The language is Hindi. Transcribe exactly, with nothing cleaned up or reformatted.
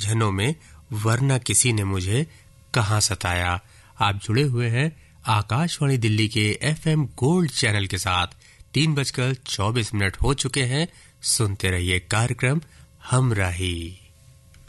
उलझनों में, वरना किसी ने मुझे कहां सताया। आप जुड़े हुए हैं आकाशवाणी दिल्ली के एफएम गोल्ड चैनल के साथ। तीन बजकर चौबीस मिनट हो चुके हैं। सुनते रहिए कार्यक्रम हमराही।